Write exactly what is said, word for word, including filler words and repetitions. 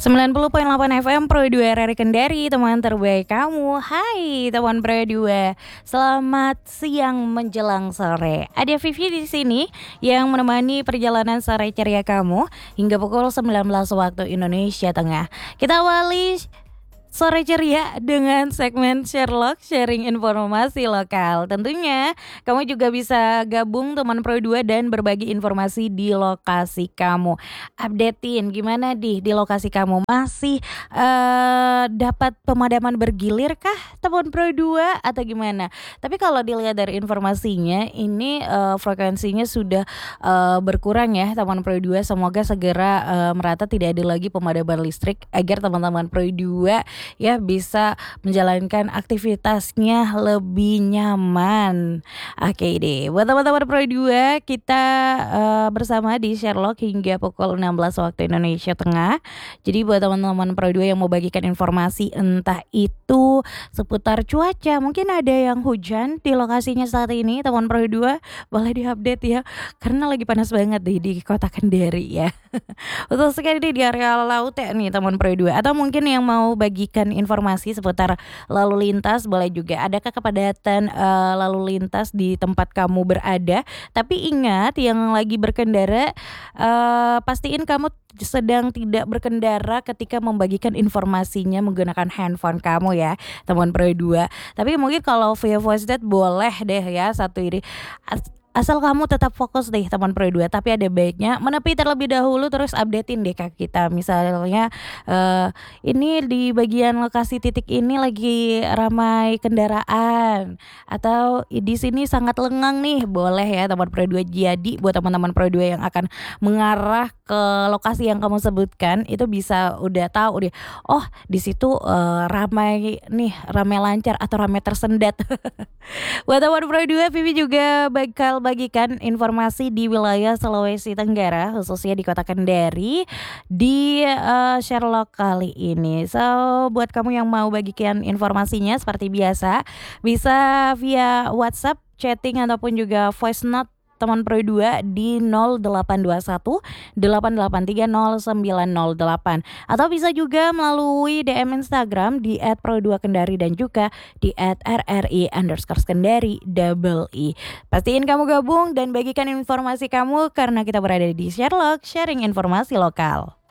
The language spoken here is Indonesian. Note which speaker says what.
Speaker 1: sembilan puluh koma delapan F M Pro dua R R Kendari, teman terbaik kamu. Hai teman Pro dua. Selamat siang menjelang sore. Ada Vivi di sini yang menemani perjalanan sore ceria kamu hingga pukul sembilan belas waktu Indonesia Tengah. Kita awali sore ceria dengan segmen Sherlock, sharing informasi lokal. Tentunya kamu juga bisa gabung teman Pro dua dan berbagi informasi di lokasi kamu. Updatein gimana di di lokasi kamu, masih uh, dapat pemadaman bergilir kah teman Pro dua atau gimana? Tapi kalau dilihat dari informasinya ini uh, frekuensinya sudah uh, berkurang ya teman Pro dua. Semoga segera uh, merata, tidak ada lagi pemadaman listrik agar teman-teman Pro dua ya bisa menjalankan aktivitasnya lebih nyaman. Oke deh, buat teman-teman Pro dua kita uh, bersama di Sherlock hingga pukul enam belas waktu Indonesia Tengah. Jadi buat teman-teman Pro dua yang mau bagikan informasi entah itu seputar cuaca, mungkin ada yang hujan di lokasinya saat ini, teman Pro dua boleh diupdate ya, karena lagi panas banget deh di kota Kendari ya. Betul sekali deh, di area laut ya nih teman Pro dua. Atau mungkin yang mau bagikan informasi seputar lalu lintas boleh juga. Adakah kepadatan uh, lalu lintas di tempat kamu berada? Tapi ingat, yang lagi berkendara uh, pastiin kamu sedang tidak berkendara ketika membagikan informasinya menggunakan handphone kamu ya teman Pro dua. Tapi mungkin kalau via voice note boleh deh ya satu ini. As- Asal kamu tetap fokus deh teman Pro dua, tapi ada baiknya menepi terlebih dahulu terus updatein deh ke kita. Misalnya uh, ini di bagian lokasi titik ini lagi ramai kendaraan atau di sini sangat lengang nih, boleh ya teman Pro dua. Jadi buat teman-teman Pro dua yang akan mengarah ke lokasi yang kamu sebutkan itu bisa udah tahu deh. Oh, di situ uh, ramai nih, ramai lancar atau ramai tersendat. Buat teman Pro dua, Vivi juga bakal bagikan informasi di wilayah Sulawesi Tenggara, khususnya di kota Kendari di uh, Sherlock kali ini. So buat kamu yang mau bagikan informasinya seperti biasa bisa via WhatsApp, chatting ataupun juga voice note teman Pro dua di nol delapan dua satu delapan delapan tiga nol sembilan nol delapan, atau bisa juga melalui D M Instagram di et pro dua kendari dan juga di et r r i underscore kendari double i. Pastiin kamu gabung dan bagikan informasi kamu karena kita berada di Sherlock, sharing informasi lokal.